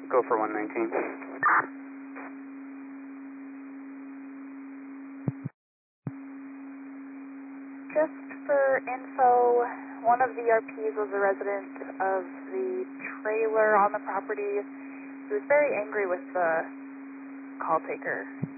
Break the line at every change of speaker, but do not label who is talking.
Go for 119.
Just for info, one of the RPs was a resident of the trailer on the property. He was very angry with the call taker.